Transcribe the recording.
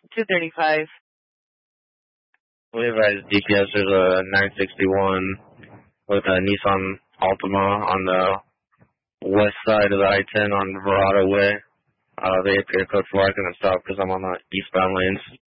235. Levi's DPS, there's a 961 with a Nissan Altima on the west side of the I-10 on Verado Way. The APA code 4, I couldn't stop because I'm on the eastbound lanes.